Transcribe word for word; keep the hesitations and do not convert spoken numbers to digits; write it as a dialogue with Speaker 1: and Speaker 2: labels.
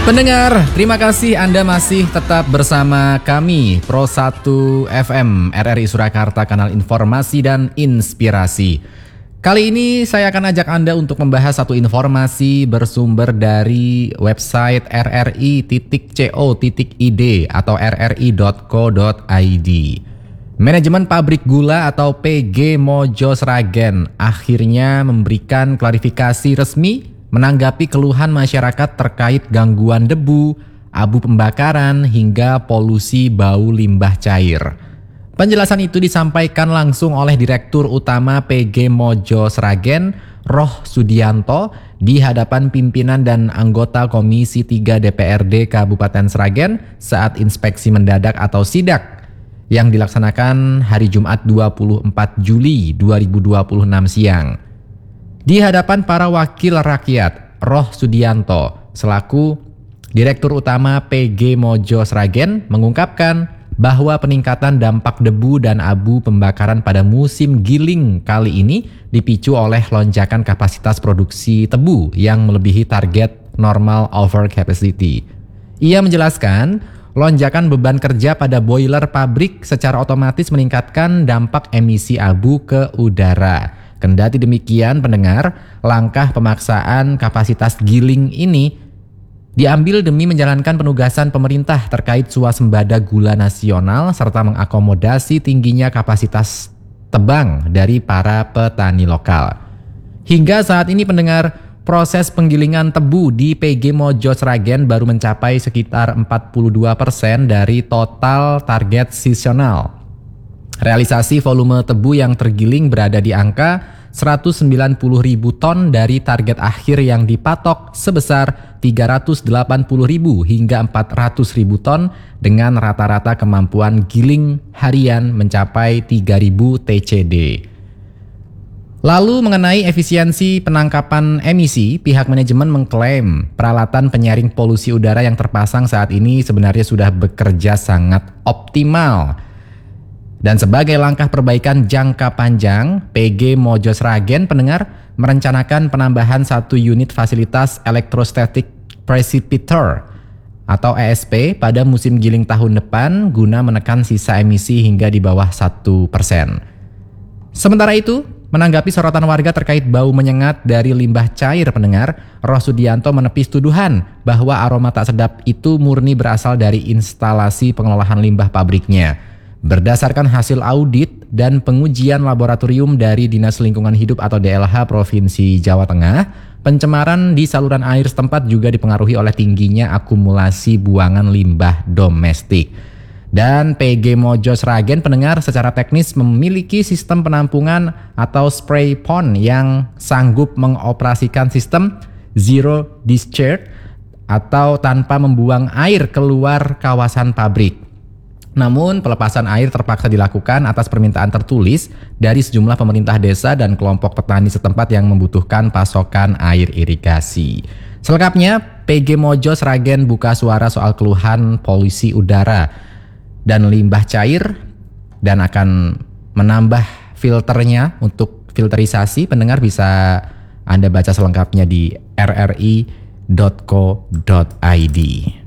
Speaker 1: Pendengar, terima kasih Anda masih tetap bersama kami Pro satu F M R R I Surakarta, kanal informasi dan inspirasi. Kali ini saya akan ajak Anda untuk membahas satu informasi bersumber dari website r r i titik co titik i d atau r r i titik co titik i d. Manajemen pabrik gula atau P G Mojo Sragen akhirnya memberikan klarifikasi resmi menanggapi keluhan masyarakat terkait gangguan debu, abu pembakaran, hingga polusi bau limbah cair. Penjelasan itu disampaikan langsung oleh Direktur Utama P G Mojo Sragen, Roh Sudianto, di hadapan pimpinan dan anggota Komisi tiga D P R D Kabupaten Sragen saat inspeksi mendadak atau sidak yang dilaksanakan hari Jumat dua puluh empat Juli dua ribu dua puluh enam siang. Di hadapan para wakil rakyat, Roh Sudianto selaku Direktur Utama P G Mojo Sragen mengungkapkan bahwa peningkatan dampak debu dan abu pembakaran pada musim giling kali ini dipicu oleh lonjakan kapasitas produksi tebu yang melebihi target normal over capacity. Ia menjelaskan, lonjakan beban kerja pada boiler pabrik secara otomatis meningkatkan dampak emisi abu ke udara. Kendati demikian, pendengar, langkah pemaksaan kapasitas giling ini diambil demi menjalankan penugasan pemerintah terkait swasembada gula nasional serta mengakomodasi tingginya kapasitas tebang dari para petani lokal. Hingga saat ini, pendengar, proses penggilingan tebu di P G Mojo Sragen baru mencapai sekitar empat puluh dua persen dari total target seasonal. Realisasi volume tebu yang tergiling berada di angka seratus sembilan puluh ribu ton dari target akhir yang dipatok sebesar tiga ratus delapan puluh ribu hingga empat ratus ribu ton dengan rata-rata kemampuan giling harian mencapai tiga ribu T C D. Lalu mengenai efisiensi penangkapan emisi, pihak manajemen mengklaim peralatan penyaring polusi udara yang terpasang saat ini sebenarnya sudah bekerja sangat optimal. Dan sebagai langkah perbaikan jangka panjang, P G Mojo Sragen, pendengar, merencanakan penambahan satu unit fasilitas electrostatic precipitator atau E S P pada musim giling tahun depan guna menekan sisa emisi hingga di bawah satu persen. Sementara itu, menanggapi sorotan warga terkait bau menyengat dari limbah cair, pendengar, Roh Sudianto menepis tuduhan bahwa aroma tak sedap itu murni berasal dari instalasi pengelolaan limbah pabriknya. Berdasarkan hasil audit dan pengujian laboratorium dari Dinas Lingkungan Hidup atau D L H Provinsi Jawa Tengah, pencemaran di saluran air setempat juga dipengaruhi oleh tingginya akumulasi buangan limbah domestik. Dan P G Mojo Sragen, pendengar, secara teknis memiliki sistem penampungan atau spray pond yang sanggup mengoperasikan sistem zero discharge atau tanpa membuang air keluar kawasan pabrik. Namun, pelepasan air terpaksa dilakukan atas permintaan tertulis dari sejumlah pemerintah desa dan kelompok petani setempat yang membutuhkan pasokan air irigasi. Selengkapnya, P G Mojo Sragen buka suara soal keluhan polusi udara dan limbah cair dan akan menambah filternya untuk filterisasi. Pendengar, bisa Anda baca selengkapnya di r r i titik co titik i d.